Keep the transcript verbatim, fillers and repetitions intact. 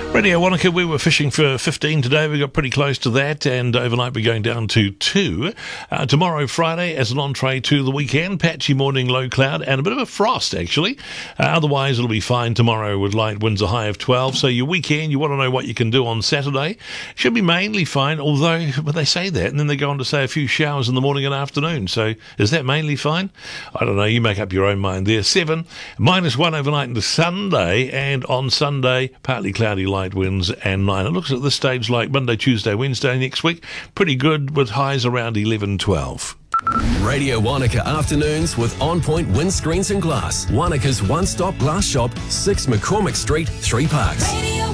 Radio Wanaka, we were fishing for fifteen today. We got pretty close to that, and overnight we're going down to two. Uh, tomorrow, Friday, as an entree to the weekend, patchy morning, low cloud, and a bit of a frost, actually. Uh, otherwise, it'll be fine tomorrow with light winds, a high of twelve. So your weekend, you want to know what you can do on Saturday. Should be mainly fine, although but they say that, and then they go on to say a few showers in the morning and afternoon. So is that mainly fine? I don't know. You make up your own mind there. Seven, minus one overnight into Sunday, and on Sunday, partly cloudy, light winds, and nine. It looks at this stage like Monday, Tuesday, Wednesday next week. Pretty good with highs around eleven, twelve. Radio Wanaka afternoons with On Point Windscreens and Glass. Wanaka's one-stop glass shop, six McCormick Street, Three Parks.